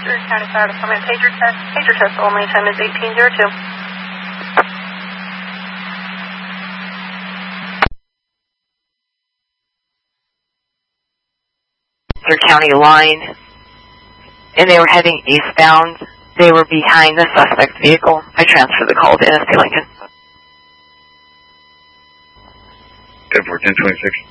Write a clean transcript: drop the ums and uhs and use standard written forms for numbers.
Bruce County Fire Department. Pager test only. Time is 18:02. County line, and they were heading eastbound. They were behind the suspect's vehicle. I transferred the call to NSP Lincoln. 10-4, 10-26.